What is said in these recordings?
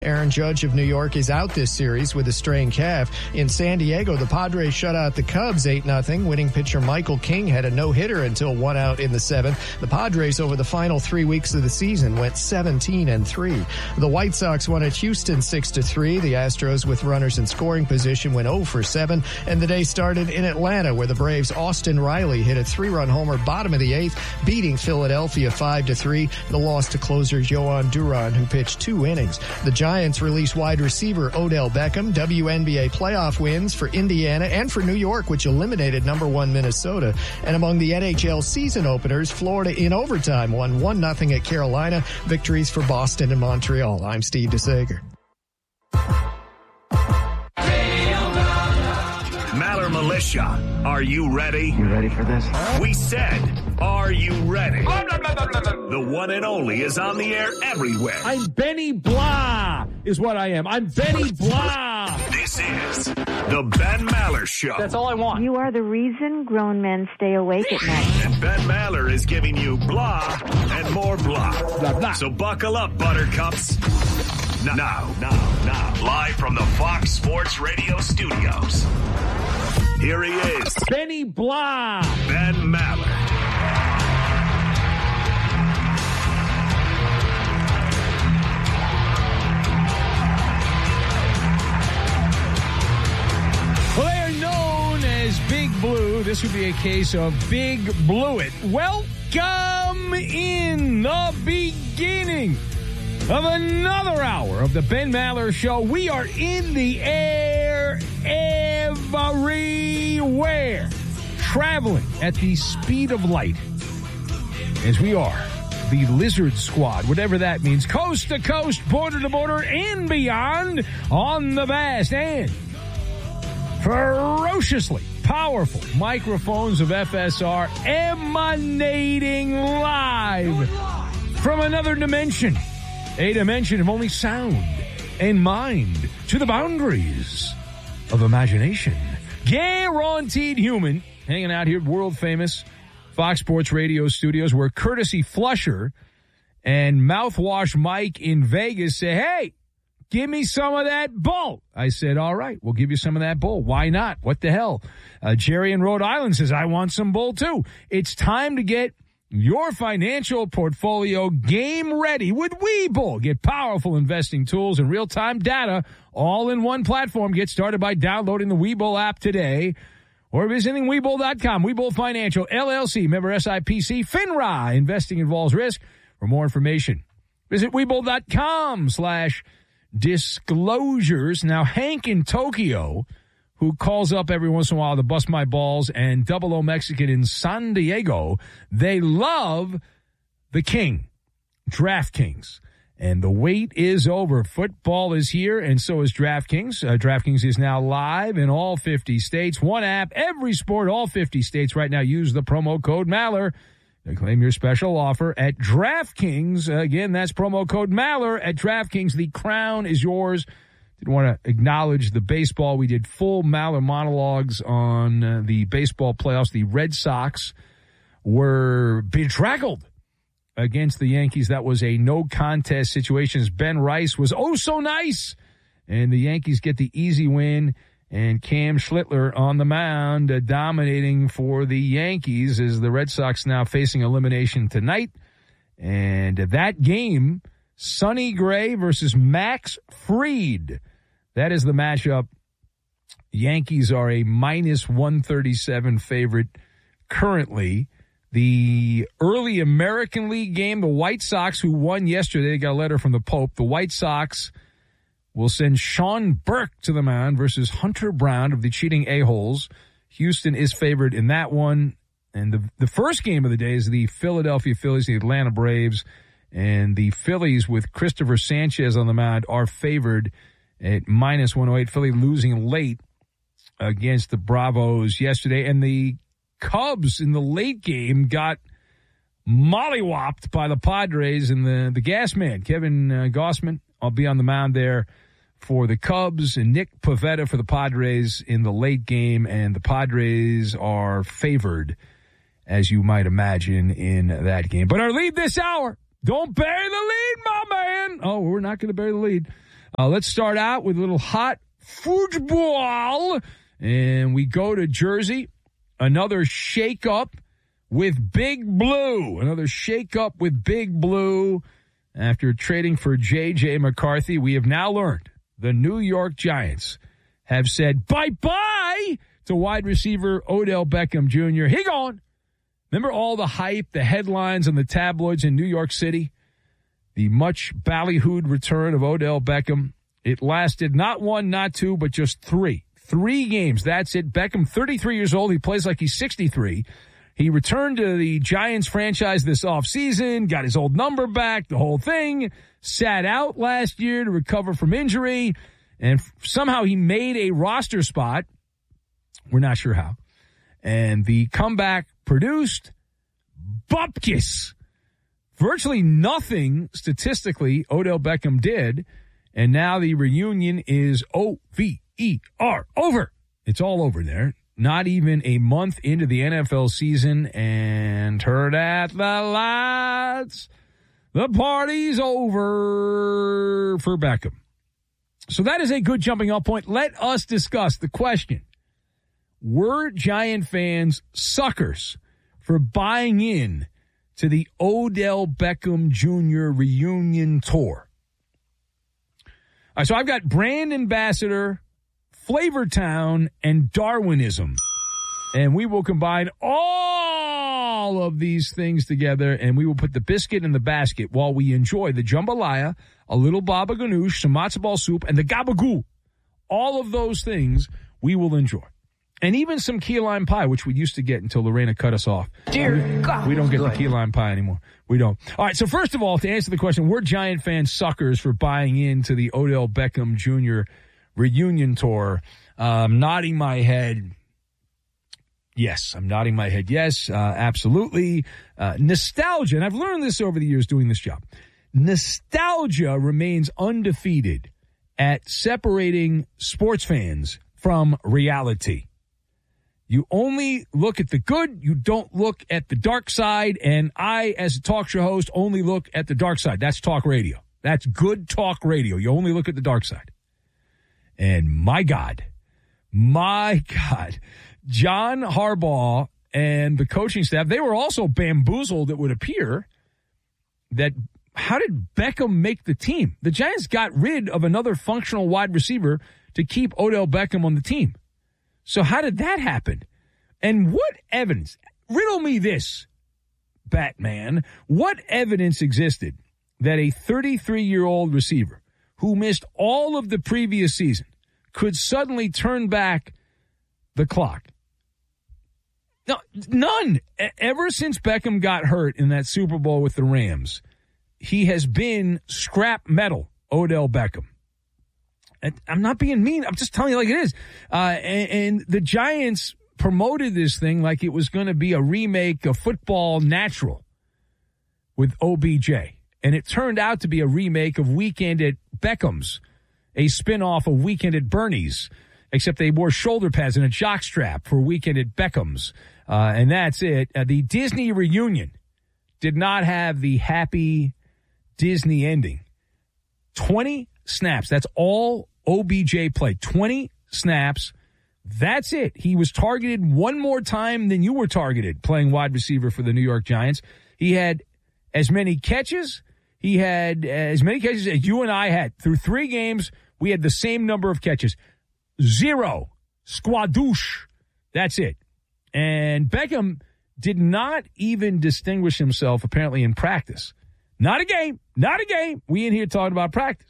Aaron Judge of New York is out this series with a strained calf. In San Diego, the Padres shut out the Cubs 8-0. Winning pitcher Michael King had a no-hitter until one out in the seventh. The Padres over the final 3 weeks of the season went 17-3. The White Sox won at Houston 6-3. The Astros with runners in scoring position went 0-7. And the day started in Atlanta where the Braves' Austin Riley hit a 3-run homer bottom of the eighth, beating Philadelphia 5-3. The loss to closer Yohan Duran, who pitched 2 innings. The Giants released wide receiver Odell Beckham. WNBA playoff wins for Indiana and for New York, which eliminated number 1 Minnesota. And among the NHL season openers, Florida in overtime won 1-0 at Carolina. Victories for Boston and Montreal. I'm Steve DeSager. Maller Militia, are you ready? You ready for this? We said, are you ready? The one and only is on the air everywhere. I'm Benny Blah is what I am. I'm Benny Blah. This is the Ben Maller Show. That's all I want. You are the reason grown men stay awake at night. And Ben Maller is giving you blah and more blah. Blah, blah. So buckle up, buttercups. Now, live from the Fox Sports Radio studios. Here he is, Benny Blah. Ben Maller. Well, they are known as Big Blue. This would be a case of Big Blue It. Welcome in the beginning of another hour of the Ben Maller Show. We are in the air everywhere, traveling at the speed of light, as we are the Lizard Squad, whatever that means, coast to coast, border to border, and beyond on the vast and ferociously powerful microphones of FSR, emanating live from another dimension. A dimension of only sound and mind to the boundaries of imagination. Guaranteed Human, hanging out here at world-famous Fox Sports Radio studios where Courtesy Flusher and Mouthwash Mike in Vegas say, hey, give me some of that bull. I said, all right, we'll give you some of that bull. Why not? What the hell? Jerry in Rhode Island says, I want some bull too. It's time to get your financial portfolio game ready with Webull. Get powerful investing tools and real-time data all in one platform. Get started by downloading the Webull app today or visiting Webull.com. Webull Financial, LLC, member SIPC, FINRA. Investing involves risk. For more information, visit Webull.com/disclosures. Now, Hank in Tokyo, who calls up every once in a while to bust my balls, and Double O Mexican in San Diego, they love the king, DraftKings. And the wait is over. Football is here, and so is DraftKings. DraftKings is now live in all 50 states. One app, every sport, all 50 states. Right now, use the promo code Maller to claim your special offer at DraftKings. Again, that's promo code Maller at DraftKings. The crown is yours. Didn't want to acknowledge the baseball. We did full Maller monologues on the baseball playoffs. The Red Sox were bedraggled against the Yankees. That was a no-contest situation. Ben Rice was oh so nice, and the Yankees get the easy win. And Cam Schlittler on the mound dominating for the Yankees as the Red Sox now facing elimination tonight. And that game, Sonny Gray versus Max Fried. That is the matchup. Yankees are a minus 137 favorite currently. The early American League game, the White Sox, who won yesterday, they got a letter from the Pope. The White Sox will send Sean Burke to the mound versus Hunter Brown of the cheating A-holes. Houston is favored in that one. And the first game of the day is the Philadelphia Phillies, the Atlanta Braves. And the Phillies with Christopher Sanchez on the mound are favored at minus 108. Philly losing late against the Bravos yesterday. And the Cubs in the late game got mollywopped by the Padres, and the gas man, Kevin Gausman, will be on the mound there for the Cubs, and Nick Pivetta for the Padres in the late game. And the Padres are favored, as you might imagine, in that game. But our lead this hour, don't bury the lead, my man. Oh, we're not going to bury the lead. Let's start out with a little hot football. And we go to Jersey. Another shake-up with Big Blue. After trading for J.J. McCarthy, we have now learned the New York Giants have said bye-bye to wide receiver Odell Beckham Jr. He gone. Remember all the hype, the headlines on the tabloids in New York City? The much ballyhooed return of Odell Beckham. It lasted not one, not two, but just three. 3 games. That's it. Beckham, 33 years old. He plays like he's 63. He returned to the Giants franchise this offseason, got his old number back, the whole thing, sat out last year to recover from injury, and somehow he made a roster spot. We're not sure how. And the comeback produced bupkis. Virtually nothing statistically Odell Beckham did, and now the reunion is O-V-E-R, over. It's all over there. Not even a month into the NFL season, and turn out the lights. The party's over for Beckham. So that is a good jumping off point. Let us discuss the question. Were Giant fans suckers for buying in to the Odell Beckham Jr. reunion tour? All right, so I've got brand ambassador, Flavortown, and Darwinism. And we will combine all of these things together, and we will put the biscuit in the basket while we enjoy the jambalaya, a little baba ganoush, some matzo ball soup, and the gabagool. All of those things we will enjoy. And even some key lime pie, which we used to get until Lorena cut us off. Dear God. We don't get the key lime pie anymore. We don't. All right, so first of all, to answer the question, were Giant fans suckers for buying into the Odell Beckham Jr. reunion tour? Nodding my head. Yes, I'm nodding my head. Yes, absolutely. Nostalgia, and I've learned this over the years doing this job. Nostalgia remains undefeated at separating sports fans from reality. You only look at the good. You don't look at the dark side. And I, as a talk show host, only look at the dark side. That's talk radio. That's good talk radio. You only look at the dark side. And my God, John Harbaugh and the coaching staff, they were also bamboozled, it would appear, that how did Beckham make the team? The Giants got rid of another functional wide receiver to keep Odell Beckham on the team. So how did that happen? And what evidence? Riddle me this, Batman. What evidence existed that a 33-year-old receiver who missed all of the previous season could suddenly turn back the clock? No, none. Ever since Beckham got hurt in that Super Bowl with the Rams, he has been scrap metal Odell Beckham. I'm not being mean. I'm just telling you like it is. And the Giants promoted this thing like it was going to be a remake of Football Natural with OBJ. And it turned out to be a remake of Weekend at Beckham's, a spinoff of Weekend at Bernie's, except they wore shoulder pads and a jockstrap for Weekend at Beckham's. And that's it. The Disney reunion did not have the happy Disney ending. 20 snaps. That's all OBJ played. 20 snaps. That's it. He was targeted one more time than you were targeted playing wide receiver for the New York Giants. He had as many catches. He had as many catches as you and I had. Through 3 games, we had the same number of catches. 0. Squadouche. That's it. And Beckham did not even distinguish himself, apparently, in practice. Not a game. Not a game. We in here talking about practice.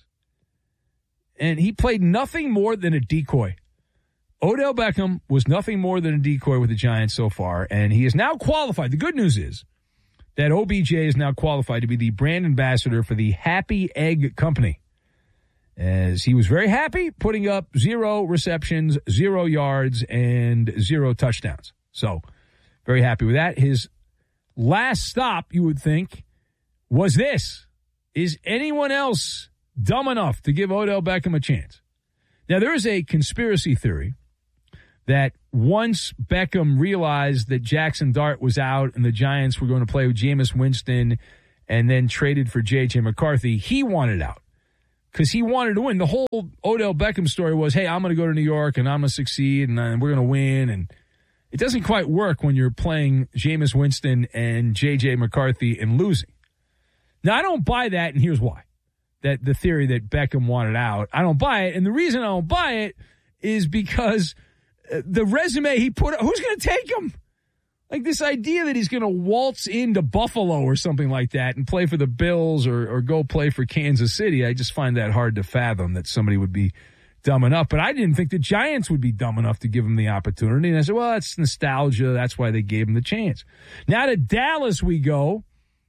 And he played nothing more than a decoy. Odell Beckham was nothing more than a decoy with the Giants so far, and he is now qualified. The good news is that OBJ is now qualified to be the brand ambassador for the Happy Egg Company, as he was very happy putting up 0 receptions, 0 yards, and 0 touchdowns. So very happy with that. His last stop, you would think, was this. Is anyone else dumb enough to give Odell Beckham a chance? Now, there is a conspiracy theory that once Beckham realized that Jackson Dart was out and the Giants were going to play with Jameis Winston and then traded for J.J. McCarthy, he wanted out because he wanted to win. The whole Odell Beckham story was, hey, I'm going to go to New York and I'm going to succeed and we're going to win. And it doesn't quite work when you're playing Jameis Winston and J.J. McCarthy and losing. Now, I don't buy that, and here's why. That the theory that Beckham wanted out, I don't buy it. And the reason I don't buy it is because the resume he put, who's going to take him? Like this idea that he's going to waltz into Buffalo or something like that and play for the Bills or go play for Kansas City, I just find that hard to fathom that somebody would be dumb enough. But I didn't think the Giants would be dumb enough to give him the opportunity. And I said, well, that's nostalgia. That's why they gave him the chance. Now to Dallas we go.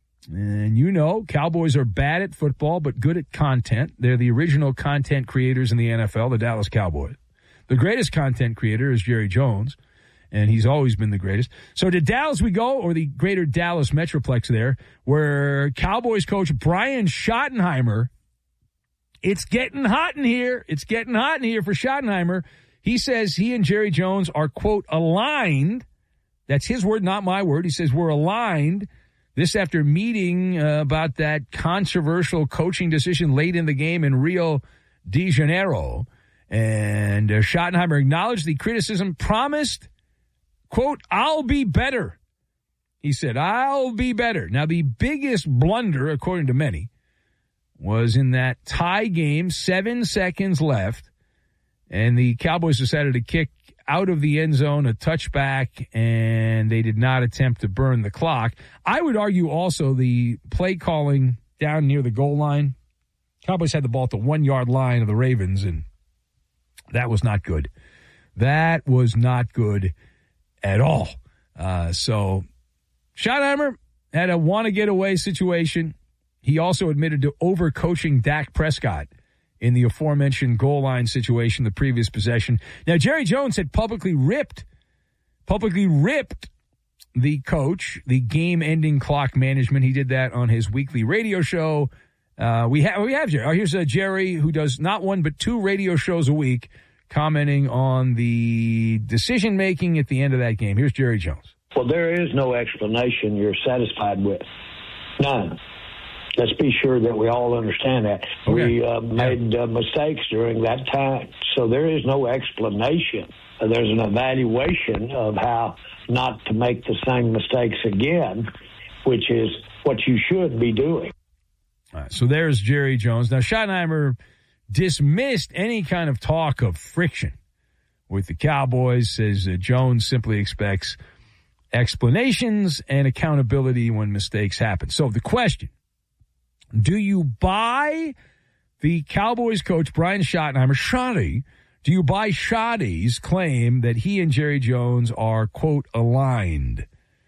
And you know, Cowboys are bad at football but good at content. They're the original content creators in the NFL, the Dallas Cowboys. The greatest content creator is Jerry Jones. And he's always been the greatest. So to Dallas we go, or the greater Dallas Metroplex there, where Cowboys coach Brian Schottenheimer, it's getting hot in here. It's getting hot in here for Schottenheimer. He says he and Jerry Jones are, quote, aligned. That's his word, not my word. He says we're aligned. This after meeting about that controversial coaching decision late in the game in Rio de Janeiro. And Schottenheimer acknowledged the criticism, promised, quote, I'll be better. He said, I'll be better. Now, the biggest blunder, according to many, was in that tie game, 7 seconds left, and the Cowboys decided to kick out of the end zone, a touchback, and they did not attempt to burn the clock. I would argue also the play calling down near the goal line. Cowboys had the ball at the 1 yard line of the Ravens, and that was not good. That was not good at all. So Schottenheimer had a want-to-get-away situation. He also admitted to overcoaching Dak Prescott in the aforementioned goal line situation, the previous possession. Now, Jerry Jones had publicly ripped the coach, the game-ending clock management. He did that on his weekly radio show. We have Jerry. Here's Jerry, who does not one but 2 radio shows a week, commenting on the decision-making at the end of that game. Here's Jerry Jones. Well, there is no explanation you're satisfied with. None. Let's be sure that we all understand that. Okay. We made mistakes during that time, so there is no explanation. There's an evaluation of how not to make the same mistakes again, which is what you should be doing. All right, so there's Jerry Jones. Now, Schottenheimer dismissed any kind of talk of friction with the Cowboys, says Jones simply expects explanations and accountability when mistakes happen. So the question, do you buy the Cowboys coach Brian Schottenheimer, Schotty, do you buy Schotty's claim that he and Jerry Jones are, quote, aligned?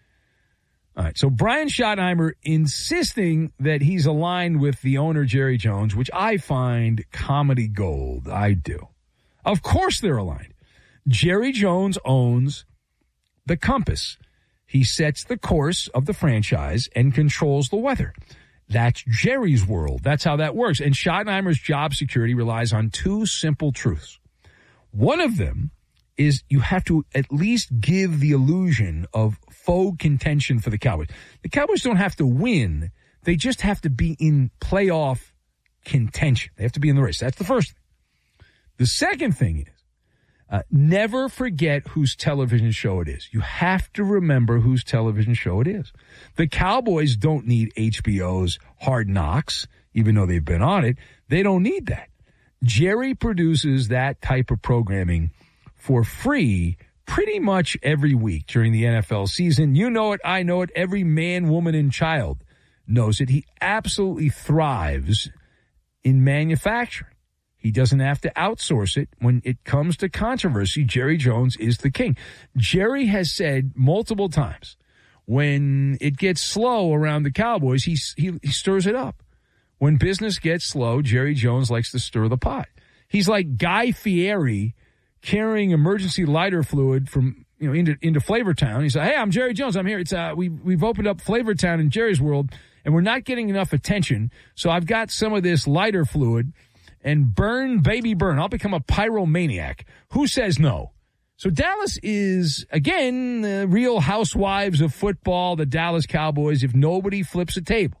All right, so Brian Schottenheimer insisting that he's aligned with the owner, Jerry Jones, which I find comedy gold. I do. Of course they're aligned. Jerry Jones owns the compass. He sets the course of the franchise and controls the weather. That's Jerry's world. That's how that works. And Schottenheimer's job security relies on 2 simple truths. One of them is you have to at least give the illusion of faux contention for the Cowboys. The Cowboys don't have to win. They just have to be in playoff contention. They have to be in the race. That's the first thing. The second thing is never forget whose television show it is. You have to remember whose television show it is. The Cowboys don't need HBO's Hard Knocks, even though they've been on it. They don't need that. Jerry produces that type of programming for free pretty much every week during the NFL season. You know it. I know it. Every man, woman, and child knows it. He absolutely thrives in manufacturing. He doesn't have to outsource it. When it comes to controversy, Jerry Jones is the king. Jerry has said multiple times, when it gets slow around the Cowboys, he stirs it up. When business gets slow, Jerry Jones likes to stir the pot. He's like Guy Fieri carrying emergency lighter fluid from into Flavortown. He's like, hey, I'm Jerry Jones. I'm here. It's we've opened up Flavortown in Jerry's world, and we're not getting enough attention. So I've got some of this lighter fluid, and burn, baby, burn. I'll become a pyromaniac. Who says no? So Dallas is, again, the Real Housewives of football, the Dallas Cowboys, if nobody flips a table.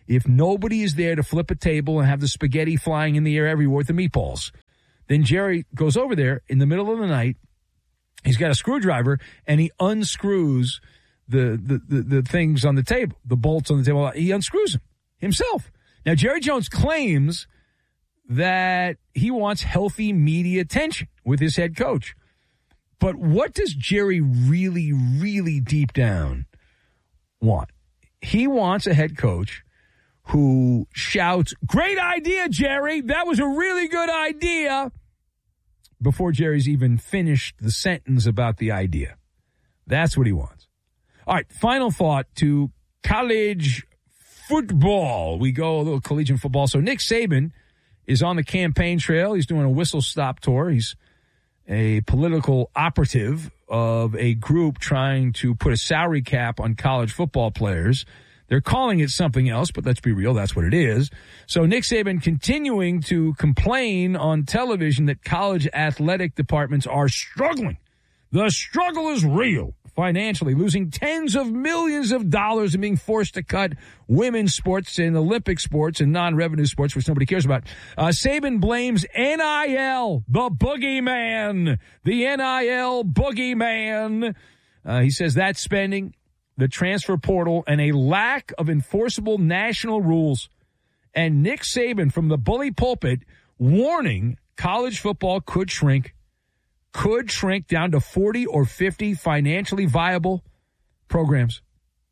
if nobody is there to flip a table and have the spaghetti flying in the air everywhere with the meatballs, then Jerry goes over there in the middle of the night. He's got a screwdriver, and he unscrews the things on the table, the bolts on the table. He unscrews them himself. Now, Jerry Jones claims that he wants healthy media attention with his head coach. But what does Jerry really, really deep down want? He wants a head coach who shouts, "Great idea, Jerry. That was a really good idea," before Jerry's even finished the sentence about the idea. That's what he wants. All right, final thought to college football. We go a little collegiate football. So Nick Saban is on the campaign trail. He's doing a whistle-stop tour. He's a political operative of a group trying to put a salary cap on college football players. They're calling it something else, but let's be real, that's what it is. So Nick Saban continuing to complain on television that college athletic departments are struggling. The struggle is real. Financially, losing tens of millions of dollars and being forced to cut women's sports and Olympic sports and non-revenue sports, which nobody cares about. Saban blames NIL, the boogeyman, the NIL boogeyman. He says that spending, the transfer portal, and a lack of enforceable national rules. And Nick Saban from the bully pulpit warning college football could shrink down to 40 or 50 financially viable programs.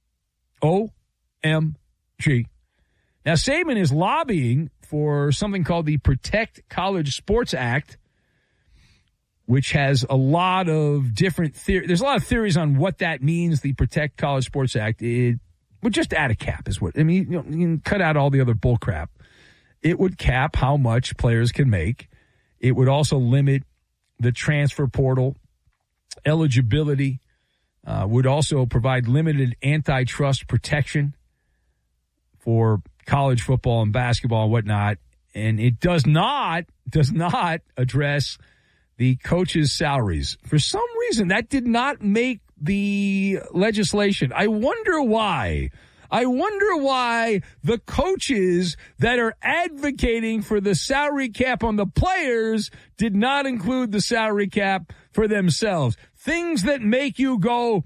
OMG. Now, Saban is lobbying for something called the Protect College Sports Act, which has a lot of different theories. There's a lot of theories on what that means, the Protect College Sports Act. It would just add a cap is what, I mean, you can cut out all the other bull crap. It would cap how much players can make. It would also limit the transfer portal eligibility, would also provide limited antitrust protection for college football and basketball and whatnot. And it does not address the coaches' salaries. For some reason, that did not make the legislation. I wonder why. The coaches that are advocating for the salary cap on the players did not include the salary cap for themselves. Things that make you go,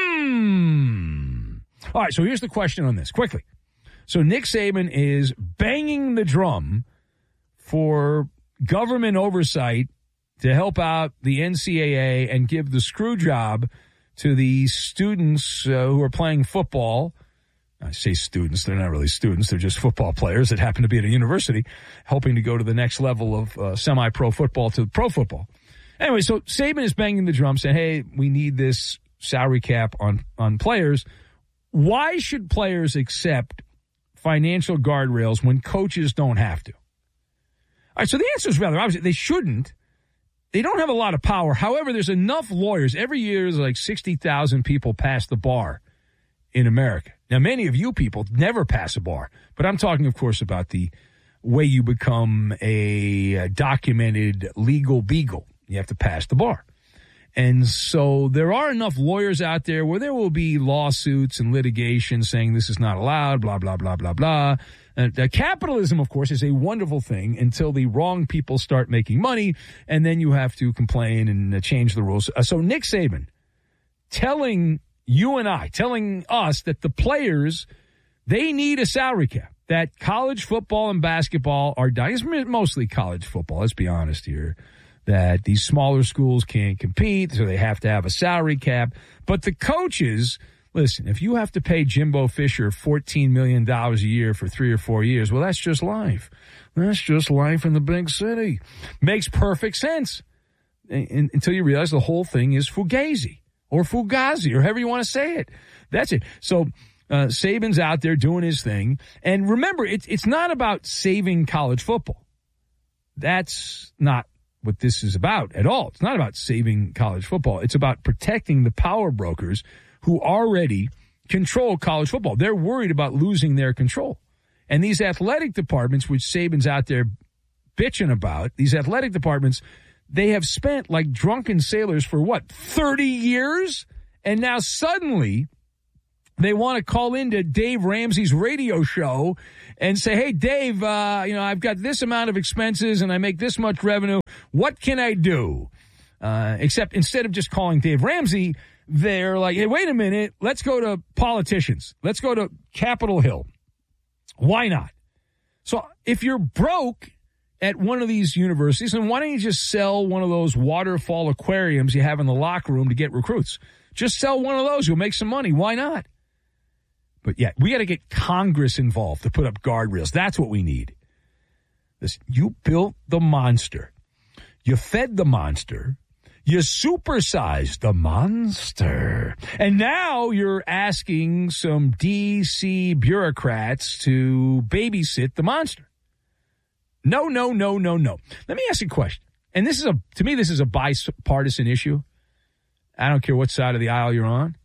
All right, so here's the question on this, quickly. So Nick Saban is banging the drum for government oversight to help out the NCAA and give the screw job to the students who are playing football. I say students, they're not really students. They're just football players that happen to be at a university hoping to go to the next level of semi-pro football to pro football. Anyway, so Saban is banging the drum saying, hey, we need this salary cap on players. Why should players accept financial guardrails when coaches don't have to? All right, so the answer is rather obvious. They shouldn't. They don't have a lot of power. However, there's enough lawyers. Every year, there's like 60,000 people pass the bar in America. Now, many of you people never pass a bar, but I'm talking, of course, about the way you become a documented legal beagle. You have to pass the bar. And so there are enough lawyers out there where there will be lawsuits and litigation saying this is not allowed, blah, blah, blah, blah, blah. Capitalism, of course, is a wonderful thing until the wrong people start making money, and then you have to complain and change the rules. So Nick Saban telling us that the players, they need a salary cap, that college football and basketball are dying. It's mostly college football, let's be honest here, that these smaller schools can't compete, so they have to have a salary cap. But the coaches, listen, if you have to pay Jimbo Fisher $14 million a year for 3 or 4 years, well, that's just life. That's just life in the big city. Makes perfect sense until you realize the whole thing is fugazi or fugazi or however you want to say it. That's it. So Saban's out there doing his thing. And remember, it's not about saving college football. That's not what this is about at all. It's not about saving college football. It's about protecting the power brokers who already control college football. They're worried about losing their control. And these athletic departments, which Saban's out there bitching about, these athletic departments, they have spent like drunken sailors for 30 years? And now suddenly They want to call into Dave Ramsey's radio show and say, hey, Dave, I've got this amount of expenses and I make this much revenue. What can I do? Except instead of just calling Dave Ramsey, they're like, hey, wait a minute. Let's go to politicians. Let's go to Capitol Hill. Why not? So if you're broke at one of these universities, then why don't you just sell one of those waterfall aquariums you have in the locker room to get recruits? Just sell one of those. You'll make some money. Why not? But yeah, we got to get Congress involved to put up guardrails. That's what we need. Listen, you built the monster. You fed the monster. You supersized the monster. And now you're asking some D.C. bureaucrats to babysit the monster. No. Let me ask you a question. And to me, this is a bipartisan issue. I don't care what side of the aisle you're on.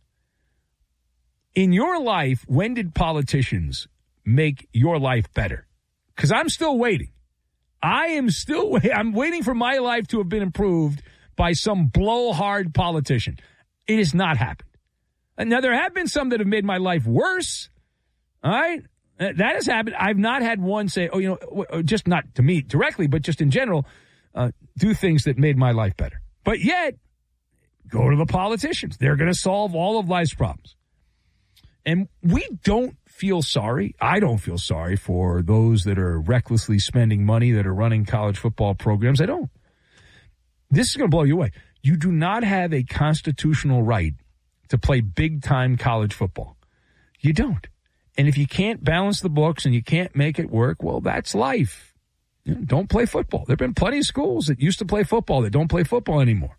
In your life, when did politicians make your life better? Because I'm still waiting. I'm waiting for my life to have been improved by some blowhard politician. It has not happened. Now, there have been some that have made my life worse. All right? That has happened. I've not had one say, just not to me directly, but just in general, do things that made my life better. But yet, go to the politicians. They're going to solve all of life's problems. And we don't feel sorry. I don't feel sorry for those that are recklessly spending money that are running college football programs. I don't. This is going to blow you away. You do not have a constitutional right to play big-time college football. You don't. And if you can't balance the books and you can't make it work, well, that's life. Don't play football. There have been plenty of schools that used to play football that don't play football anymore.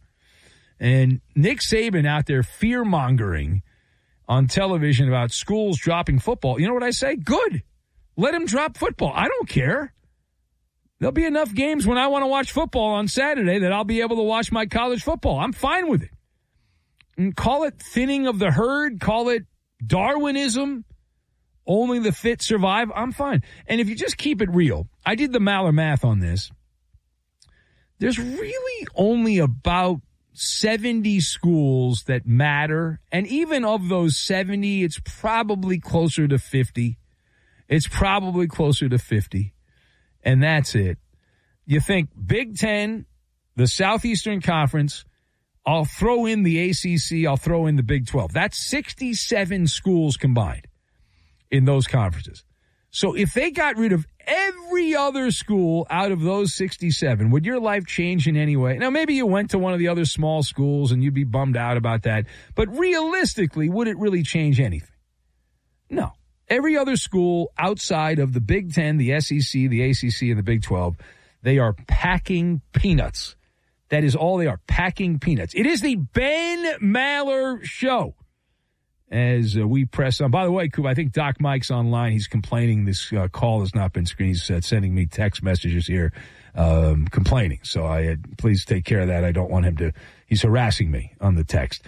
And Nick Saban out there fear-mongering on television about schools dropping football. You know what I say? Good. Let him drop football. I don't care. There'll be enough games when I want to watch football on Saturday that I'll be able to watch my college football. I'm fine with it. And call it thinning of the herd. Call it Darwinism. Only the fit survive. I'm fine. And if you just keep it real, I did the Maller math on this. There's really only about 70 schools that matter. And even of those 70, it's probably closer to 50. It's probably closer to 50. And that's it. You think Big Ten, the Southeastern Conference, I'll throw in the ACC, I'll throw in the Big 12. That's 67 schools combined in those conferences. So if they got rid of every other school out of those 67, would your life change in any way? Now, maybe you went to one of the other small schools and you'd be bummed out about that. But realistically, would it really change anything? No. Every other school outside of the Big Ten, the SEC, the ACC, and the Big 12, they are packing peanuts. That is all they are, packing peanuts. It is the Ben Maller Show. As we press on. By the way, Coop, I think Doc Mike's online. He's complaining this call has not been screened. He's sending me text messages here complaining. So please take care of that. I don't want him to. He's harassing me on the text.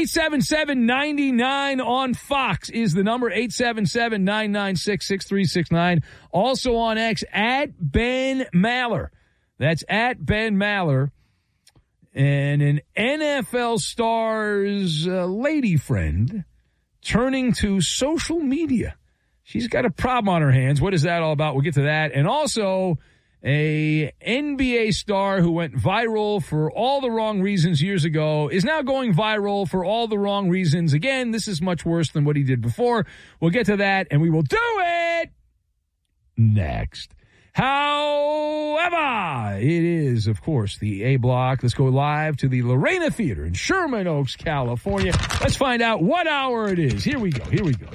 877-99 on Fox is the number. 877-996-6369. Also on X, at Ben Maller. That's at Ben Maller. And an NFL star's lady friend turning to social media. She's got a problem on her hands. What is that all about? We'll get to that. And also a NBA star who went viral for all the wrong reasons years ago is now going viral for all the wrong reasons. Again, this is much worse than what he did before. We'll get to that, and we will do it next. However, it is, of course, the A Block. Let's go live to the Lorena Theater in Sherman Oaks, California. Let's find out what hour it is. Here we go.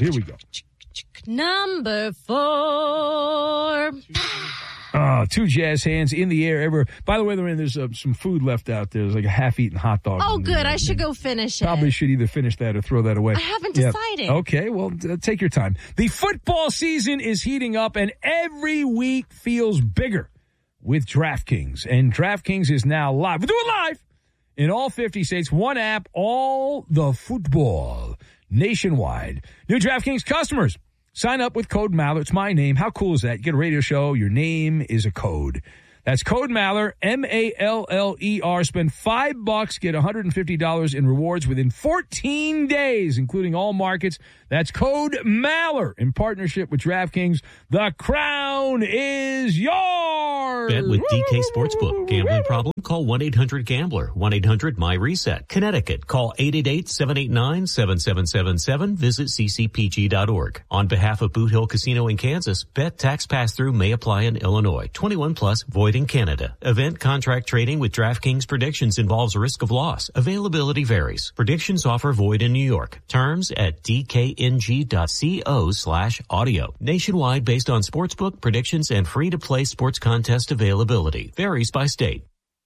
Number 4. Two jazz hands in the air. By the way, Lorraine, there's some food left out there. There's like a half-eaten hot dog. Oh, good. I should go finish it. Probably should either finish that or throw that away. I haven't decided. Okay, well, take your time. The football season is heating up, and every week feels bigger with DraftKings. And DraftKings is now live. We'll do it live in all 50 states. One app, all the football nationwide. New DraftKings customers. Sign up with code Maller. It's my name. How cool is that? You get a radio show. Your name is a code. That's code Maller, M-A-L-L-E-R. Spend $5, get $150 in rewards within 14 days, including all markets. That's code Maller in partnership with DraftKings. The crown is yours. Bet with DK Sportsbook. Gambling problem? Call 1-800-GAMBLER. 1-800-MY-RESET. Connecticut. Call 888-789-7777. Visit ccpg.org. On behalf of Boot Hill Casino in Kansas, bet tax pass-through may apply in Illinois. 21 plus, void in Canada. Event contract trading with DraftKings predictions involves risk of loss. Availability varies. Predictions offer void in New York. Terms at dkng.co/audio. Nationwide based on sportsbook predictions and free-to-play sports contest availability. Varies by state.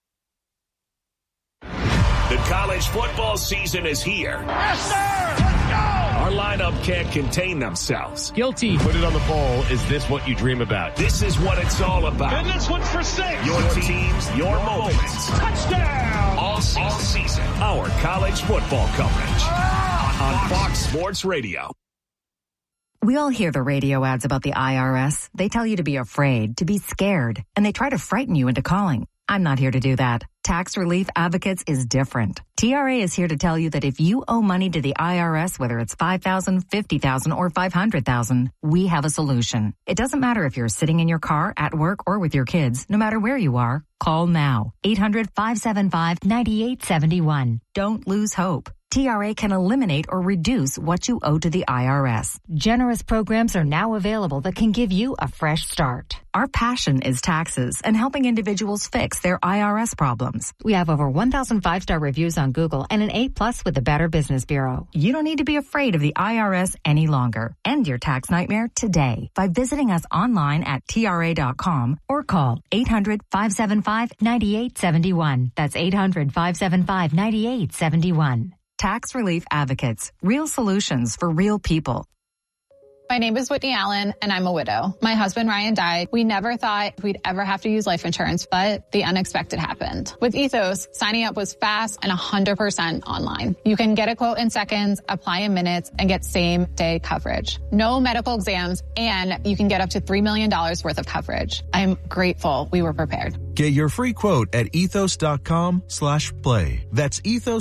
The college football season is here. Yes, sir! Let's go! Our lineup can't contain themselves. Guilty. Put it on the bowl. Is this what you dream about? This is what it's all about. And this one's for 6. Your teams, your moments. Touchdown! All season. Our college football coverage on Fox Sports Radio. We all hear the radio ads about the IRS. They tell you to be afraid, to be scared, and they try to frighten you into calling. I'm not here to do that. Tax Relief Advocates is different. TRA is here to tell you that if you owe money to the IRS, whether it's $5,000, $50,000, or $500,000, we have a solution. It doesn't matter if you're sitting in your car, at work, or with your kids. No matter where you are, call now. 800-575-9871. Don't lose hope. TRA can eliminate or reduce what you owe to the IRS. Generous programs are now available that can give you a fresh start. Our passion is taxes and helping individuals fix their IRS problems. We have over 1,000 5-star reviews on Google and an A+ with the Better Business Bureau. You don't need to be afraid of the IRS any longer. End your tax nightmare today by visiting us online at TRA.com or call 800-575-9871. That's 800-575-9871. Tax Relief Advocates. Real solutions for real people. My name is Whitney Allen, and I'm a widow. My husband, Ryan, died. We never thought we'd ever have to use life insurance, but the unexpected happened. With Ethos, signing up was fast and 100% online. You can get a quote in seconds, apply in minutes, and get same-day coverage. No medical exams, and you can get up to $3 million worth of coverage. I'm grateful we were prepared. Get your free quote at ethos.com/play. That's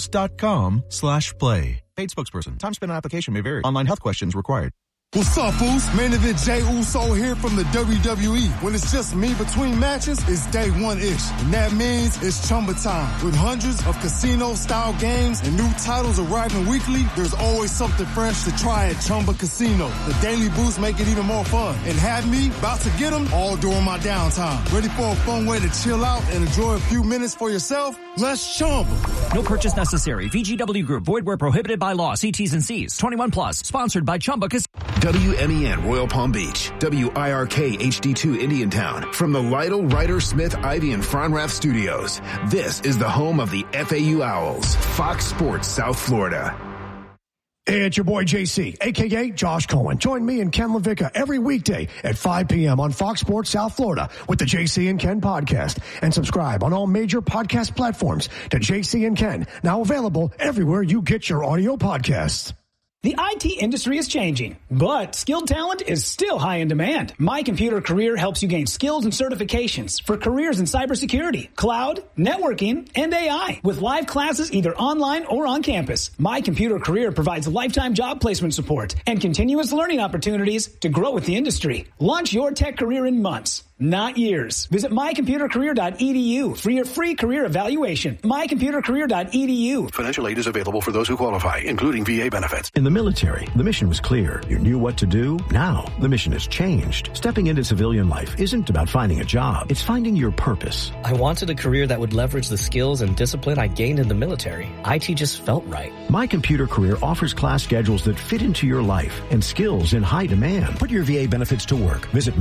ethos.com/play. Paid spokesperson. Time spent on application may vary. Online health questions required. What's up, Foos? Main event Jey Uso here from the WWE. When it's just me between matches, it's day one-ish. And that means it's Chumba time. With hundreds of casino-style games and new titles arriving weekly, there's always something fresh to try at Chumba Casino. The daily boosts make it even more fun. And have me about to get them all during my downtime. Ready for a fun way to chill out and enjoy a few minutes for yourself? Let's Chumba. No purchase necessary. VGW Group. Void where prohibited by law. See T's and C's. 21 plus. Sponsored by Chumba Casino. WMEN Royal Palm Beach, WIRK HD2 Indiantown, from the Lytle, Ryder, Smith, Ivy, and Fronrath Studios. This is the home of the FAU Owls, Fox Sports South Florida. Hey, it's your boy JC, a.k.a. Josh Cohen. Join me and Ken LaVicka every weekday at 5 p.m. on Fox Sports South Florida with the JC and Ken podcast. And subscribe on all major podcast platforms to JC and Ken, now available everywhere you get your audio podcasts. The IT industry is changing, but skilled talent is still high in demand. My Computer Career helps you gain skills and certifications for careers in cybersecurity, cloud, networking, and AI. With live classes either online or on campus, My Computer Career provides lifetime job placement support and continuous learning opportunities to grow with the industry. Launch your tech career in months, not years. Visit mycomputercareer.edu for your free career evaluation. mycomputercareer.edu. Financial aid is available for those who qualify, including VA benefits. In the military, the mission was clear. You knew what to do. Now, the mission has changed. Stepping into civilian life isn't about finding a job. It's finding your purpose. I wanted a career that would leverage the skills and discipline I gained in the military. IT just felt right. My Computer Career offers class schedules that fit into your life and skills in high demand. Put your VA benefits to work. Visit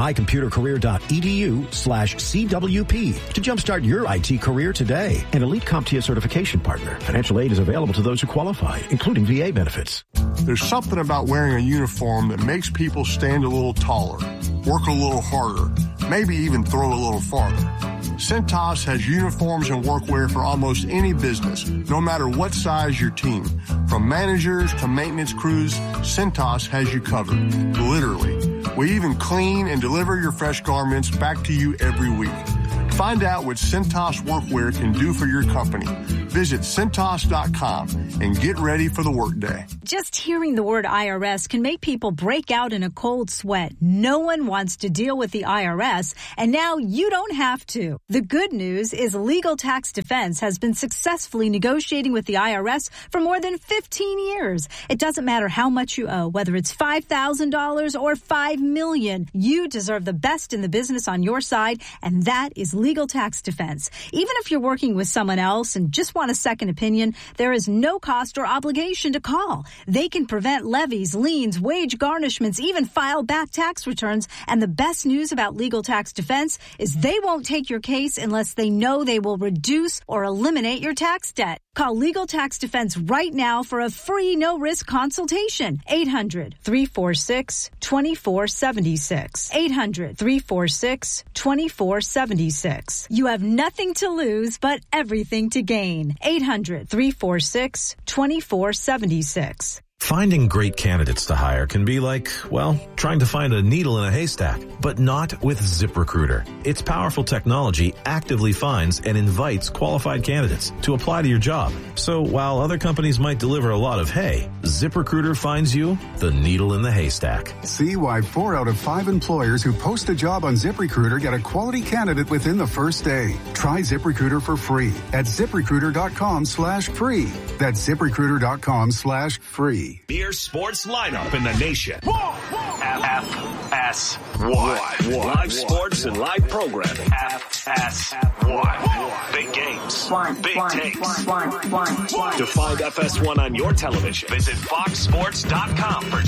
mycomputercareer.edu/CWP to jumpstart your IT career today. An elite CompTIA certification partner. Financial aid is available to those who qualify, including VA benefits. There's something about wearing a uniform that makes people stand a little taller, work a little harder, maybe even throw a little farther. Cintas has uniforms and workwear for almost any business, no matter what size your team. From managers to maintenance crews, Cintas has you covered, literally. We even clean and deliver your fresh garments back to you every week. Find out what Cintas Workwear can do for your company. Visit Cintas.com and get ready for the workday. Just hearing the word IRS can make people break out in a cold sweat. No one wants to deal with the IRS, and now you don't have to. The good news is Legal Tax Defense has been successfully negotiating with the IRS for more than 15 years. It doesn't matter how much you owe, whether it's $5,000 or $5 million. You deserve the best in the business on your side, and that is Legal Tax Defense. Even if you're working with someone else and just want a second opinion, there is no cost or obligation to call. They can prevent levies, liens, wage garnishments, even file back tax returns. And the best news about Legal Tax Defense is they won't take your case unless they know they will reduce or eliminate your tax debt. Call Legal Tax Defense right now for a free no-risk consultation. 800-346-2476. 800-346-2476. You have nothing to lose but everything to gain. 800-346-2476. Finding great candidates to hire can be like, well, trying to find a needle in a haystack, but not with ZipRecruiter. Its powerful technology actively finds and invites qualified candidates to apply to your job. So while other companies might deliver a lot of hay, ZipRecruiter finds you the needle in the haystack. See why 4 out of 5 employers who post a job on ZipRecruiter get a quality candidate within the first day. Try ZipRecruiter for free at ZipRecruiter.com/free. That's ZipRecruiter.com/free. Beer sports lineup in the nation. FS1. Live sports and live programming. FS1. Big games. Big takes. To find FS1 on your television, visit foxsports.com for